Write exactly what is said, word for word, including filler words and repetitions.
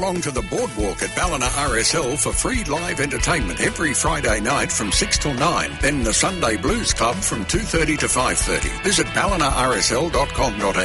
along to the Boardwalk at Ballina R S L for free live entertainment every Friday night from six till nine. Then the Sunday Blues Club from two thirty to five thirty. Visit ballina r s l dot com dot a u.